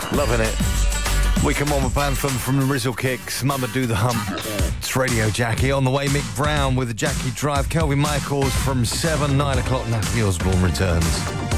Loving it. Weekend one with Anthem from the Rizzle Kicks. Mama Do the Hump. It's Radio Jackie. On the way, Mick Brown with the Jackie Drive. Kelvin Michaels from 7, 9 o'clock. Natalie Osborne returns.